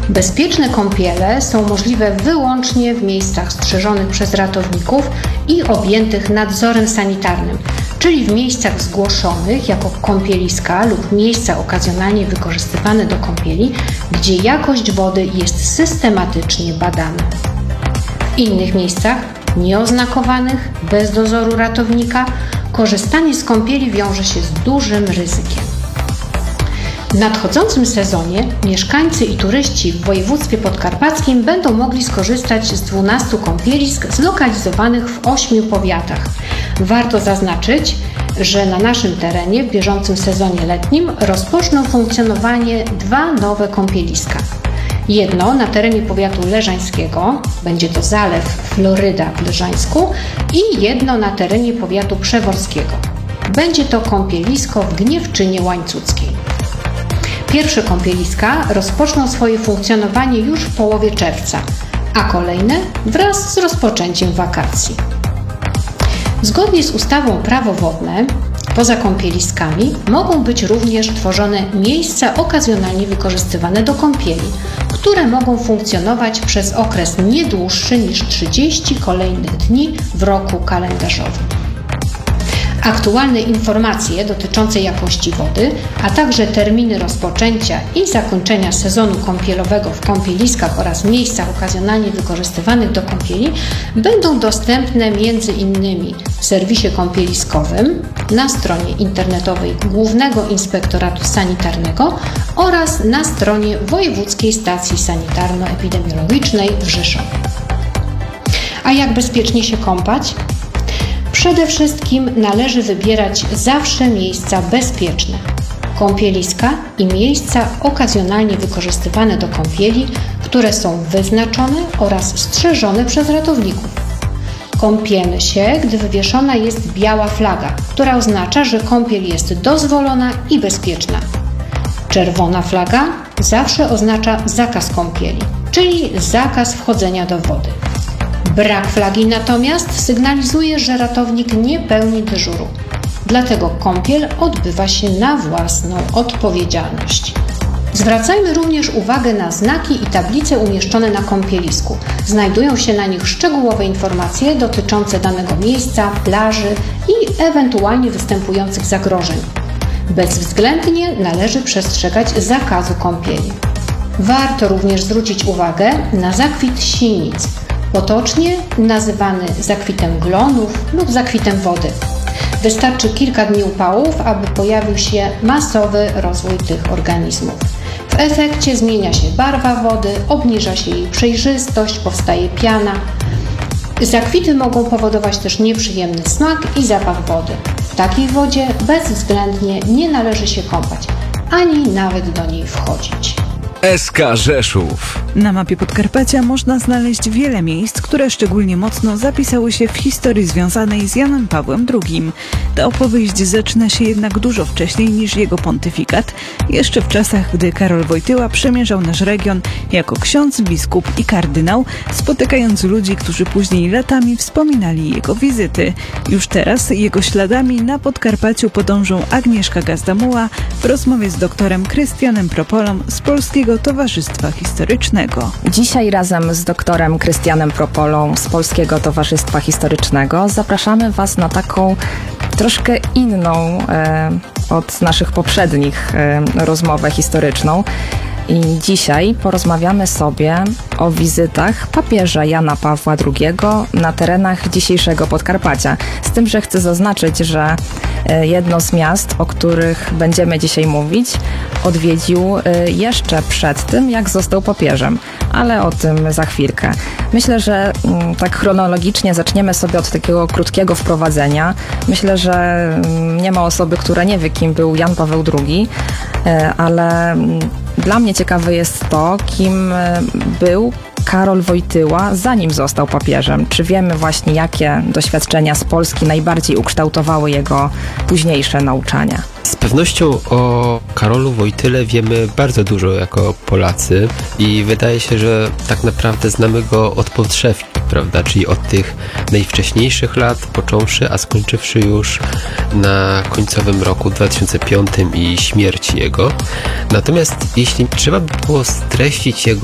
Bezpieczne kąpiele są możliwe wyłącznie w miejscach strzeżonych przez ratowników i objętych nadzorem sanitarnym, czyli w miejscach zgłoszonych jako kąpieliska lub miejsca okazjonalnie wykorzystywane do kąpieli, gdzie jakość wody jest systematycznie badana. W innych miejscach, nieoznakowanych, bez dozoru ratownika, korzystanie z kąpieli wiąże się z dużym ryzykiem. W nadchodzącym sezonie mieszkańcy i turyści w województwie podkarpackim będą mogli skorzystać z 12 kąpielisk zlokalizowanych w 8 powiatach. Warto zaznaczyć, że na naszym terenie w bieżącym sezonie letnim rozpoczną funkcjonowanie 2 nowe kąpieliska. Jedno na terenie powiatu leżańskiego, będzie to Zalew Floryda w Leżańsku, i jedno na terenie powiatu przeworskiego. Będzie to kąpielisko w Gniewczynie Łańcuckiej. Pierwsze kąpieliska rozpoczną swoje funkcjonowanie już w połowie czerwca, a kolejne wraz z rozpoczęciem wakacji. Zgodnie z ustawą Prawo wodne, poza kąpieliskami mogą być również tworzone miejsca okazjonalnie wykorzystywane do kąpieli, które mogą funkcjonować przez okres nie dłuższy niż 30 kolejnych dni w roku kalendarzowym. Aktualne informacje dotyczące jakości wody, a także terminy rozpoczęcia i zakończenia sezonu kąpielowego w kąpieliskach oraz miejscach okazjonalnie wykorzystywanych do kąpieli będą dostępne m.in. w serwisie kąpieliskowym, na stronie internetowej Głównego Inspektoratu Sanitarnego oraz na stronie Wojewódzkiej Stacji Sanitarno-Epidemiologicznej w Rzeszowie. A jak bezpiecznie się kąpać? Przede wszystkim należy wybierać zawsze miejsca bezpieczne, kąpieliska i miejsca okazjonalnie wykorzystywane do kąpieli, które są wyznaczone oraz strzeżone przez ratowników. Kąpiemy się, gdy wywieszona jest biała flaga, która oznacza, że kąpiel jest dozwolona i bezpieczna. Czerwona flaga zawsze oznacza zakaz kąpieli, czyli zakaz wchodzenia do wody. Brak flagi natomiast sygnalizuje, że ratownik nie pełni dyżuru. Dlatego kąpiel odbywa się na własną odpowiedzialność. Zwracajmy również uwagę na znaki i tablice umieszczone na kąpielisku. Znajdują się na nich szczegółowe informacje dotyczące danego miejsca, plaży i ewentualnie występujących zagrożeń. Bezwzględnie należy przestrzegać zakazu kąpieli. Warto również zwrócić uwagę na zakwit sinic, potocznie nazywany zakwitem glonów lub zakwitem wody. Wystarczy kilka dni upałów, aby pojawił się masowy rozwój tych organizmów. W efekcie zmienia się barwa wody, obniża się jej przejrzystość, powstaje piana. Zakwity mogą powodować też nieprzyjemny smak i zapach wody. W takiej wodzie bezwzględnie nie należy się kąpać, ani nawet do niej wchodzić. SK Rzeszów. Na mapie Podkarpacia można znaleźć wiele miejsc, które szczególnie mocno zapisały się w historii związanej z Janem Pawłem II. Ta opowieść zaczyna się jednak dużo wcześniej niż jego pontyfikat, jeszcze w czasach, gdy Karol Wojtyła przemierzał nasz region jako ksiądz, biskup i kardynał, spotykając ludzi, którzy później latami wspominali jego wizyty. Już teraz jego śladami na Podkarpaciu podążą Agnieszka Gazdamuła w rozmowie z doktorem Krystianem Propolą z Polskiego Towarzystwa Historycznego. Dzisiaj razem z doktorem Krystianem Propolą z Polskiego Towarzystwa Historycznego zapraszamy Was na taką troszkę inną od naszych poprzednich rozmowę historyczną. I dzisiaj porozmawiamy sobie o wizytach papieża Jana Pawła II na terenach dzisiejszego Podkarpacia. Z tym, że chcę zaznaczyć, że jedno z miast, o których będziemy dzisiaj mówić, odwiedził jeszcze przed tym, jak został papieżem, ale o tym za chwilkę. Myślę, że tak chronologicznie zaczniemy sobie od takiego krótkiego wprowadzenia. Myślę, że nie ma osoby, która nie wie, kim był Jan Paweł II, ale dla mnie ciekawe jest to, kim był Karol Wojtyła, zanim został papieżem. Czy wiemy właśnie, jakie doświadczenia z Polski najbardziej ukształtowały jego późniejsze nauczania? Z pewnością o Karolu Wojtyle wiemy bardzo dużo jako Polacy i wydaje się, że tak naprawdę znamy go od podszewki, prawda? Czyli od tych najwcześniejszych lat począwszy, a skończywszy już na końcowym roku 2005 i śmierci jego. Natomiast jeśli trzeba by było streścić jego